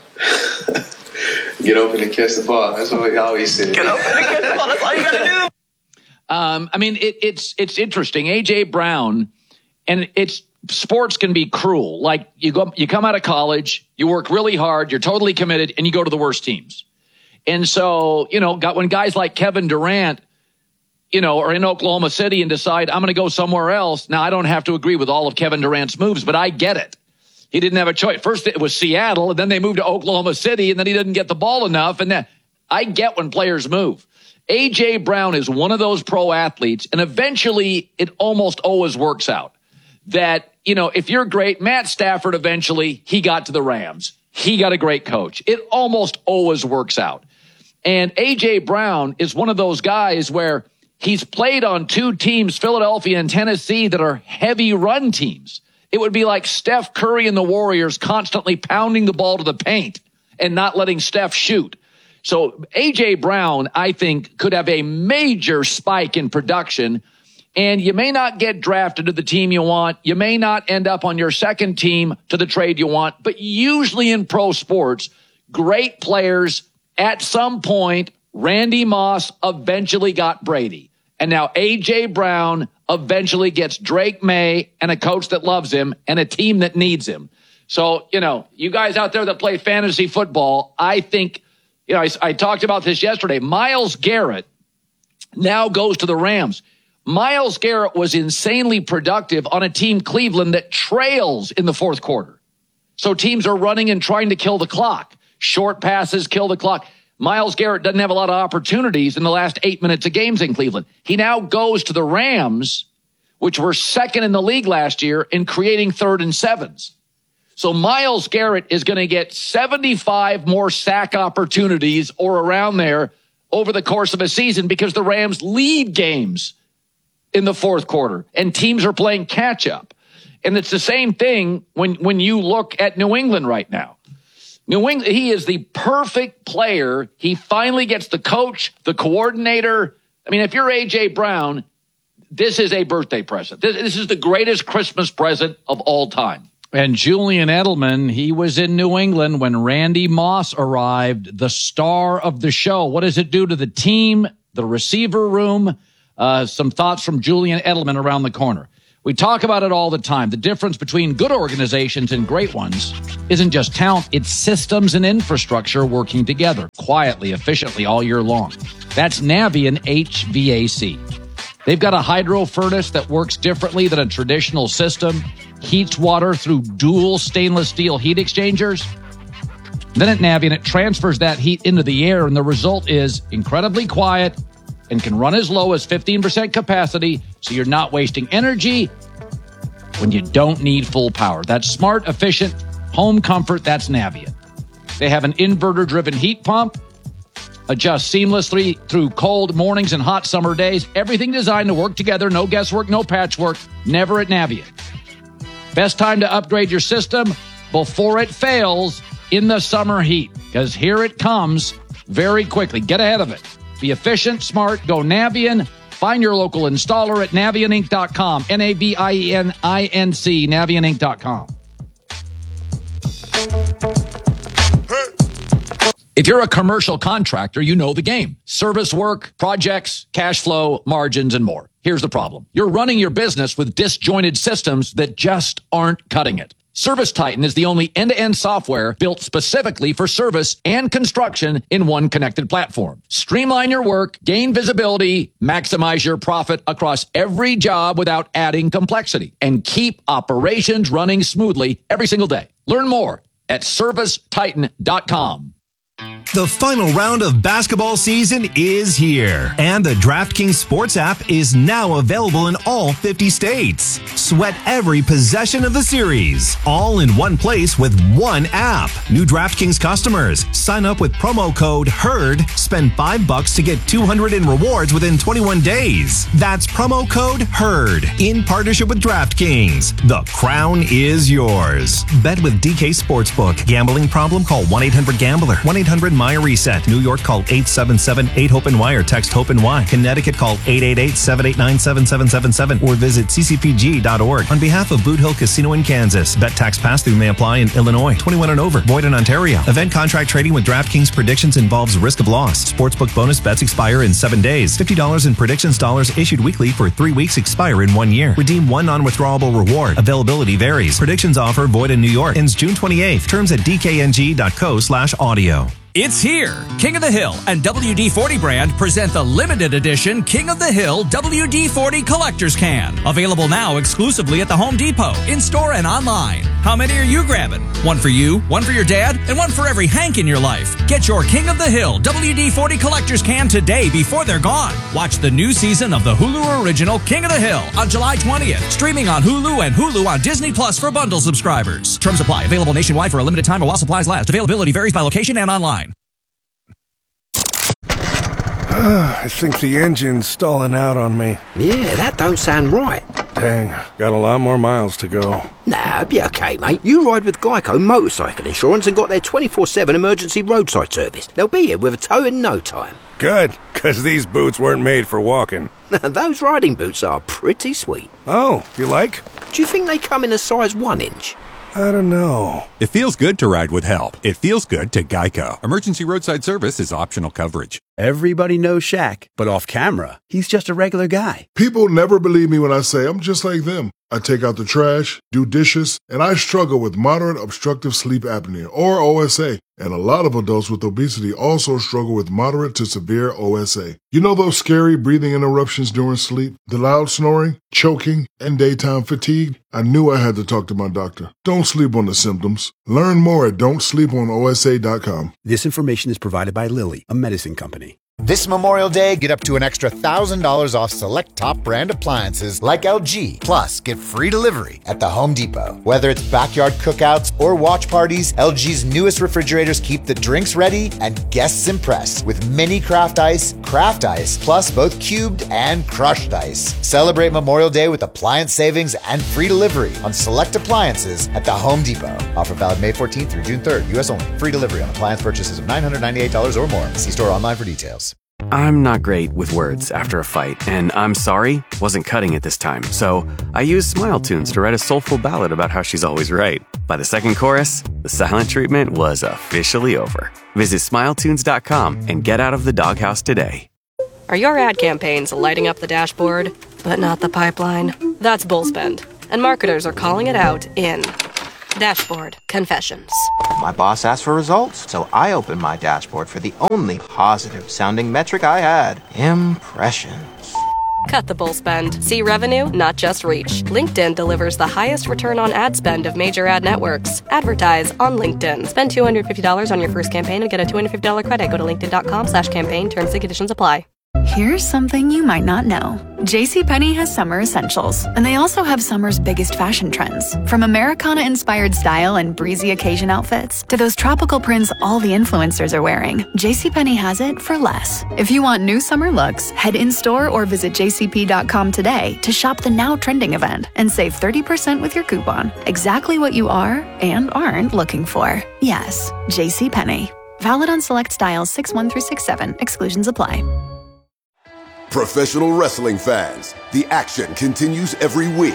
Get open and catch the ball. That's what he always said. Get open and catch the ball. That's all you got to do. I mean, it's interesting. A.J. Brown, and sports can be cruel. Like you come out of college, you work really hard, you're totally committed, and you go to the worst teams. And so, you know, when guys like Kevin Durant, you know, are in Oklahoma City and decide, I'm going to go somewhere else. Now, I don't have to agree with all of Kevin Durant's moves, but I get it. He didn't have a choice. First, it was Seattle, and then they moved to Oklahoma City, and then he didn't get the ball enough. And then I get when players move. A.J. Brown is one of those pro athletes, and eventually it almost always works out. That, you know, if you're great, Matt Stafford, eventually he got to the Rams. He got a great coach. It almost always works out. And A.J. Brown is one of those guys where he's played on 2 teams, Philadelphia and Tennessee, that are heavy run teams. It would be like Steph Curry and the Warriors constantly pounding the ball to the paint and not letting Steph shoot. So A.J. Brown, I think, could have a major spike in production, and you may not get drafted to the team you want. You may not end up on your second team to the trade you want, but usually in pro sports, great players at some point, Randy Moss eventually got Brady. And now A.J. Brown eventually gets Drake May and a coach that loves him and a team that needs him. So, you know, you guys out there that play fantasy football, I think, you know, I talked about this yesterday. Myles Garrett now goes to the Rams. Myles Garrett was insanely productive on a team, Cleveland, that trails in the fourth quarter. So teams are running and trying to kill the clock. Short passes kill the clock. Myles Garrett doesn't have a lot of opportunities in the last 8 minutes of games in Cleveland. He now goes to the Rams, which were second in the league last year in creating 3rd and 7s. So Myles Garrett is going to get 75 more sack opportunities or around there over the course of a season because the Rams lead games in the fourth quarter and teams are playing catch up. And it's the same thing when you look at New England right now. New England, he is the perfect player. He finally gets the coach, the coordinator. I mean, if you're A.J. Brown, this is a birthday present. This is the greatest Christmas present of all time. And Julian Edelman, he was in New England when Randy Moss arrived, the star of the show. What does it do to the team, the receiver room? Some thoughts from Julian Edelman around the corner. We talk about it all the time. The difference between good organizations and great ones isn't just talent, it's systems and infrastructure working together quietly, efficiently all year long. That's Navien HVAC. They've got a hydro furnace that works differently than a traditional system, heats water through dual stainless steel heat exchangers. Then at Navien, it transfers that heat into the air, and the result is incredibly quiet and can run as low as 15% capacity, so you're not wasting energy when you don't need full power. That's smart, efficient, home comfort. That's Navien. They have an inverter-driven heat pump, adjusts seamlessly through cold mornings and hot summer days. Everything designed to work together. No guesswork, no patchwork. Never at Navien. Best time to upgrade your system before it fails in the summer heat, because here it comes very quickly. Get ahead of it. Be efficient, smart, go Navien. Find your local installer at NavienInc.com. Navieninc, NavienInc.com. If you're a commercial contractor, you know the game. Service work, projects, cash flow, margins, and more. Here's the problem. You're running your business with disjointed systems that just aren't cutting it. ServiceTitan is the only end-to-end software built specifically for service and construction in one connected platform. Streamline your work, gain visibility, maximize your profit across every job without adding complexity, and keep operations running smoothly every single day. Learn more at ServiceTitan.com. The final round of basketball season is here, and the DraftKings Sports app is now available in all 50 states. Sweat every possession of the series, all in one place with one app. New DraftKings customers, sign up with promo code HERD, spend $5 to get $200 in rewards within 21 days. That's promo code HERD, in partnership with DraftKings. The crown is yours. Bet with DK Sportsbook. Gambling problem? Call 1-800-GAMBLER. 1-800-MY-RESET. New York, call 877-8-HOPE-NY or text HOPE-NY. Connecticut, call 888-789-7777 or visit ccpg.org. On behalf of Boot Hill Casino in Kansas, bet tax pass-through may apply in Illinois. 21 and over. Void in Ontario. Event contract trading with DraftKings predictions involves risk of loss. Sportsbook bonus bets expire in 7 days. $50 in predictions dollars issued weekly for 3 weeks expire in 1 year. Redeem one non-withdrawable reward. Availability varies. Predictions offer void in New York. Ends June 28th. Terms at dkng.co/audio. It's here. King of the Hill and WD-40 brand present the limited edition King of the Hill WD-40 Collector's Can. Available now exclusively at the Home Depot, in-store and online. How many are you grabbing? One for you, one for your dad, and one for every Hank in your life. Get your King of the Hill WD-40 Collector's Can today before they're gone. Watch the new season of the Hulu original King of the Hill on July 20th. Streaming on Hulu and Hulu on Disney Plus for bundle subscribers. Terms apply. Available nationwide for a limited time or while supplies last. Availability varies by location and online. I think the engine's stalling out on me. Yeah, that don't sound right. Dang, got a lot more miles to go. Nah, be okay, mate. You ride with Geico Motorcycle Insurance and got their 24/7 emergency roadside service. They'll be here with a tow in no time. Good, because these boots weren't made for walking. Those riding boots are pretty sweet. Oh, you like? Do you think they come in a size 1 inch? I don't know. It feels good to ride with help. It feels good to Geico. Emergency roadside service is optional coverage. Everybody knows Shaq, but off camera, he's just a regular guy. People never believe me when I say I'm just like them. I take out the trash, do dishes, and I struggle with moderate obstructive sleep apnea, or OSA. And a lot of adults with obesity also struggle with moderate to severe OSA. You know those scary breathing interruptions during sleep, the loud snoring, choking, and daytime fatigue? I knew I had to talk to my doctor. Don't sleep on the symptoms. Learn more at don'tsleeponosa.com. This information is provided by Lilly, a medicine company. This Memorial Day, get up to an extra $1,000 off select top brand appliances like LG. Plus, get free delivery at the Home Depot. Whether it's backyard cookouts or watch parties, LG's newest refrigerators keep the drinks ready and guests impressed with mini craft ice, plus both cubed and crushed ice. Celebrate Memorial Day with appliance savings and free delivery on select appliances at the Home Depot. Offer valid May 14th through June 3rd. U.S. only. Free delivery on appliance purchases of $998 or more. See store online for details. I'm not great with words after a fight, and I'm sorry wasn't cutting it this time, so I used Smile Tunes to write a soulful ballad about how she's always right. By the second chorus, the silent treatment was officially over. Visit SmileTunes.com and get out of the doghouse today. Are your ad campaigns lighting up the dashboard, but not the pipeline? That's Bullspend, and marketers are calling it out in Dashboard Confessions. My boss asked for results, so I opened my dashboard for the only positive-sounding metric I had: impressions. Cut the bull spend. See revenue, not just reach. LinkedIn delivers the highest return on ad spend of major ad networks. Advertise on LinkedIn. Spend $250 on your first campaign and get a $250 credit. Go to linkedin.com/campaign. Terms and conditions apply. Here's something you might not know. JCPenney has summer essentials, and they also have summer's biggest fashion trends. From Americana-inspired style and breezy occasion outfits to those tropical prints all the influencers are wearing, JCPenney has it for less. If you want new summer looks, head in-store or visit jcp.com today to shop the now trending event and save 30% with your coupon. Exactly what you are and aren't looking for. Yes, JCPenney. Valid on select styles 6-1 through 6-7. Exclusions apply. Professional wrestling fans, the action continues every week.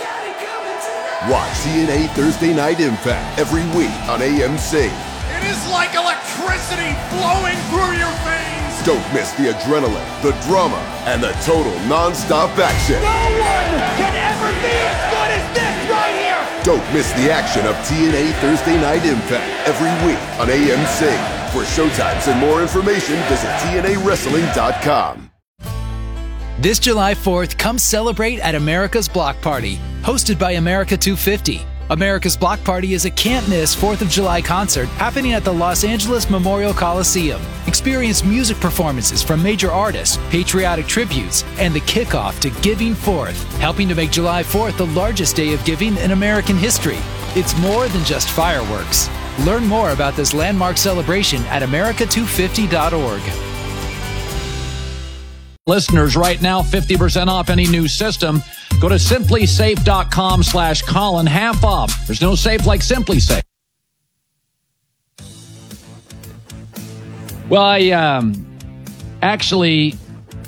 Watch TNA Thursday Night Impact every week on AMC. It is like electricity flowing through your veins. Don't miss the adrenaline, the drama, and the total non-stop action. No one can ever be as good as this right here. Don't miss the action of TNA Thursday Night Impact every week on AMC. For showtimes and more information, visit TNAWrestling.com. This July 4th, come celebrate at America's Block Party, hosted by America 250. America's Block Party is a can't-miss 4th of July concert happening at the Los Angeles Memorial Coliseum. Experience music performances from major artists, patriotic tributes, and the kickoff to Giving Forth, helping to make July 4th the largest day of giving in American history. It's more than just fireworks. Learn more about this landmark celebration at america250.org. Listeners, right now, 50% off any new system. Go to simplysafe.com/Colin, half off. There's no safe like SimpliSafe. Well, actually,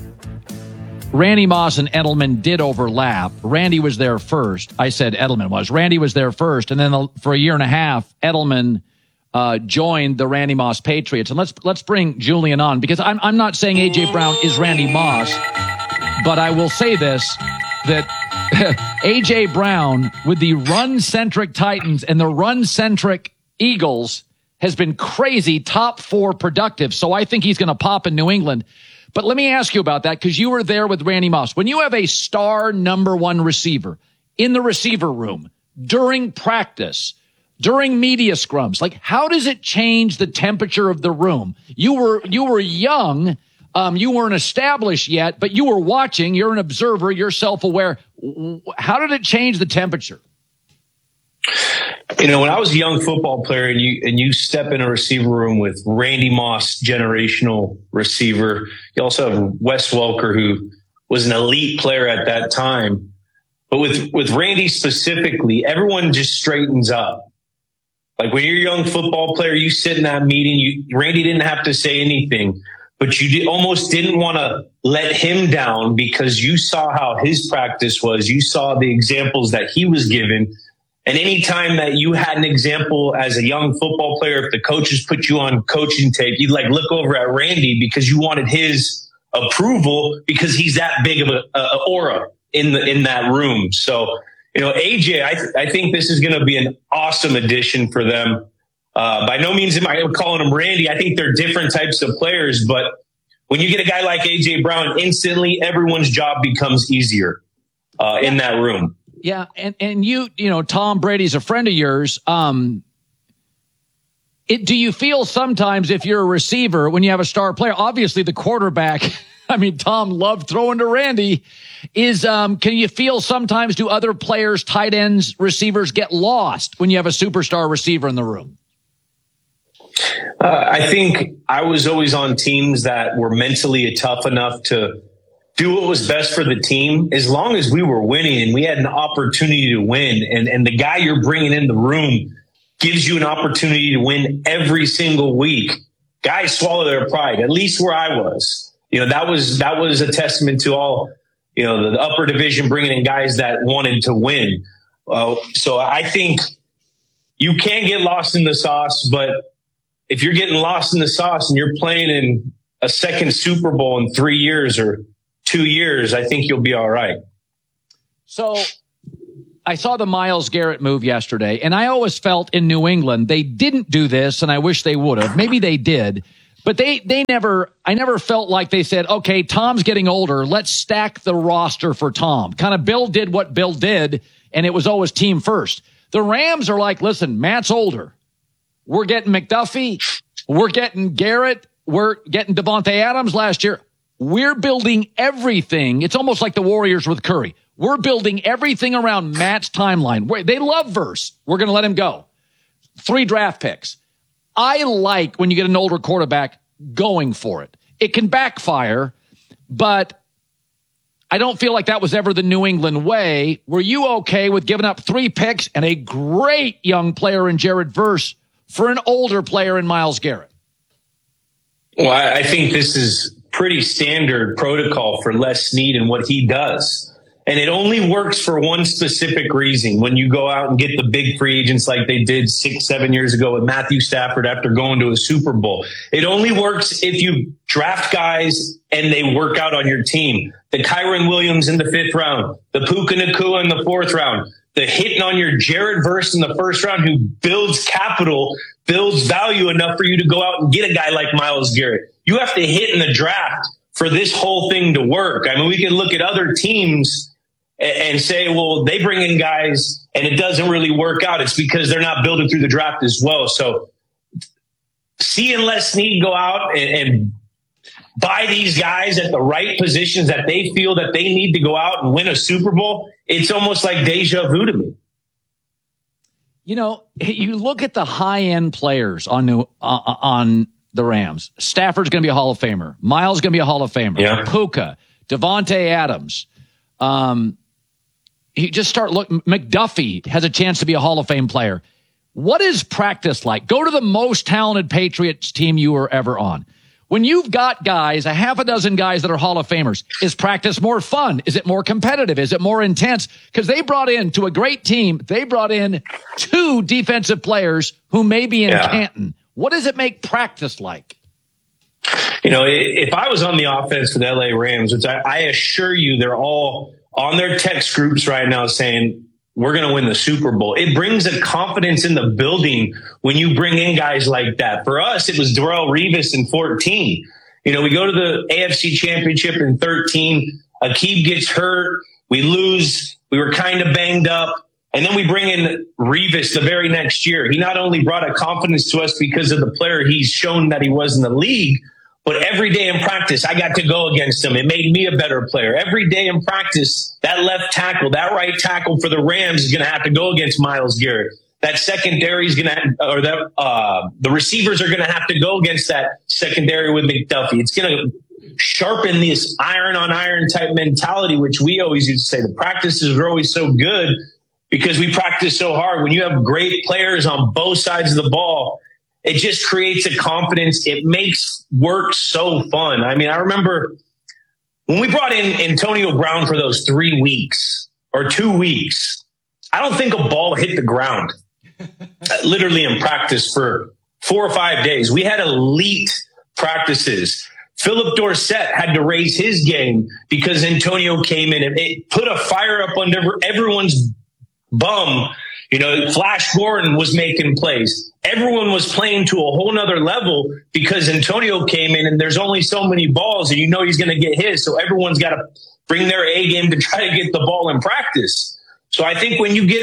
Randy Moss and Edelman did overlap. Randy was there first. I said Edelman was. Randy was there first. And then for a year and a half, Edelman joined the Randy Moss Patriots. And let's bring Julian on, because I'm not saying A.J. Brown is Randy Moss, but I will say this, that A.J. Brown with the run-centric Titans and the run-centric Eagles has been crazy, top 4 productive. So I think he's going to pop in New England. But let me ask you about that, because you were there with Randy Moss. When you have a star number 1 receiver in the receiver room during practice, during media scrums, like, how does it change the temperature of the room? You were young. You weren't established yet, but you were watching. You're an observer. You're self-aware. How did it change the temperature? You know, when I was a young football player and you step in a receiver room with Randy Moss, generational receiver, you also have Wes Welker, who was an elite player at that time. But with Randy specifically, everyone just straightens up. Like, when you're a young football player, you sit in that meeting, Randy didn't have to say anything, but you almost didn't want to let him down, because you saw how his practice was. You saw the examples that he was given. And anytime that you had an example as a young football player, if the coaches put you on coaching tape, you'd like look over at Randy because you wanted his approval, because he's that big of a aura in that room. So, you know, AJ, I think this is going to be an awesome addition for them. By no means am I calling him Randy. I think they're different types of players, but when you get a guy like AJ Brown, instantly everyone's job becomes easier in that room. Yeah, and you know, Tom Brady's a friend of yours. Do you feel sometimes if you're a receiver, when you have a star player, obviously the quarterback, I mean, Tom loved throwing to Randy, can you feel sometimes do other players, tight ends, receivers get lost when you have a superstar receiver in the room? I think I was always on teams that were mentally tough enough to do what was best for the team. As long as we were winning and we had an opportunity to win, and the guy you're bringing in the room gives you an opportunity to win every single week, guys swallow their pride, at least where I was. That was a testament to all, the upper division bringing in guys that wanted to win. So I think you can get lost in the sauce, but if you're getting lost in the sauce and you're playing in a second Super Bowl in 3 years or 2 years, I think you'll be all right. So I saw the Myles Garrett move yesterday, and I always felt in New England they didn't do this, and I wish they would have. Maybe they did, but I never felt like they said, okay, Tom's getting older, let's stack the roster for Tom. Kind of Bill did what Bill did, and it was always team first. The Rams are like, listen, Matt's older. We're getting McDuffie. We're getting Garrett. We're getting Devontae Adams last year. We're building everything. It's almost like the Warriors with Curry. We're building everything around Matt's timeline. They love Verse. We're going to let him go. 3 draft picks. I like when you get an older quarterback going for it. It can backfire, but I don't feel like that was ever the New England way. Were you okay with giving up 3 picks and a great young player in Jared Verse for an older player in Myles Garrett? Well, I think this is pretty standard protocol for Les Snead and what he does. And it only works for one specific reason. When you go out and get the big free agents like they did 6-7 years ago with Matthew Stafford after going to a Super Bowl, it only works if you draft guys and they work out on your team. The Kyron Williams in the 5th round, the Puka Nacua in the 4th round, the hitting on your Jared Verse in the 1st round, who builds capital, builds value enough for you to go out and get a guy like Myles Garrett. You have to hit in the draft for this whole thing to work. I mean, we can look at other teams and say, well, they bring in guys and it doesn't really work out. It's because they're not building through the draft as well. So seeing Les Snead go out and buy these guys at the right positions that they feel that they need to go out and win a Super Bowl, it's almost like deja vu to me. You look at the high-end players on the Rams. Stafford's going to be a Hall of Famer. Myles going to be a Hall of Famer. Yeah. Puka, Devontae Adams. McDuffie has a chance to be a Hall of Fame player. What is practice like? Go to the most talented Patriots team you were ever on. When you've got guys, a half a dozen guys that are Hall of Famers, is practice more fun? Is it more competitive? Is it more intense? Because they brought in, to a great team, they brought in 2 defensive players who may be in Canton. What does it make practice like? If I was on the offense for the LA Rams, which I assure you they're all on their text groups right now saying, we're going to win the Super Bowl. It brings a confidence in the building when you bring in guys like that. For us, it was Darrelle Revis in 14. We go to the AFC Championship in 13. Aqib gets hurt. We lose. We were kind of banged up. And then we bring in Revis the very next year. He not only brought a confidence to us because of the player he's shown that he was in the league, but every day in practice, I got to go against him. It made me a better player. Every day in practice, that left tackle, that right tackle for the Rams is going to have to go against Myles Garrett. That secondary is going to, the receivers are going to have to go against that secondary with McDuffie. It's going to sharpen this iron on iron type mentality, which we always used to say the practices are always so good because we practice so hard. When you have great players on both sides of the ball, it just creates a confidence. It makes work so fun. I mean, I remember when we brought in Antonio Brown for those 3 weeks or 2 weeks, I don't think a ball hit the ground literally in practice for 4 or 5 days. We had elite practices. Philip Dorsett had to raise his game because Antonio came in and it put a fire up under everyone's bum. Flash Gordon was making plays. Everyone was playing to a whole nother level because Antonio came in and there's only so many balls and he's going to get his. So everyone's got to bring their A game to try to get the ball in practice. So I think when you get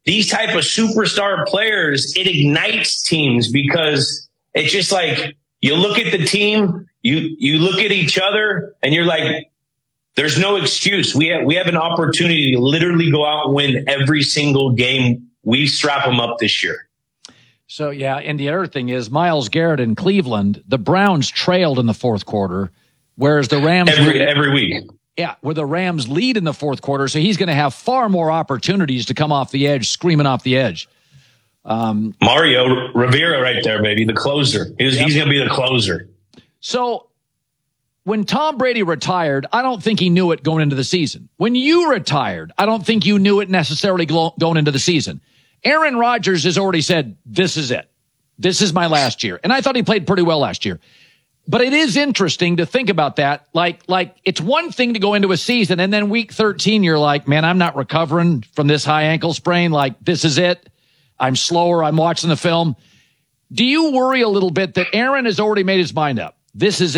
these type of superstar players, it ignites teams because it's just like you look at the team, you look at each other, and you're like, there's no excuse. We have an opportunity to literally go out and win every single game. We strap them up this year. So, yeah, and the other thing is Myles Garrett in Cleveland, the Browns trailed in the fourth quarter, whereas the Rams every week. Yeah, where the Rams lead in the fourth quarter, so he's going to have far more opportunities to come off the edge, screaming off the edge. Mario Rivera right there, baby, the closer. He's going to be the closer. So when Tom Brady retired, I don't think he knew it going into the season. When you retired, I don't think you knew it necessarily going into the season. Aaron Rodgers has already said, this is it. This is my last year. And I thought he played pretty well last year. But it is interesting to think about that. Like it's one thing to go into a season and then week 13, you're like, man, I'm not recovering from this high ankle sprain. Like, this is it. I'm slower. I'm watching the film. Do you worry a little bit that Aaron has already made his mind up? This is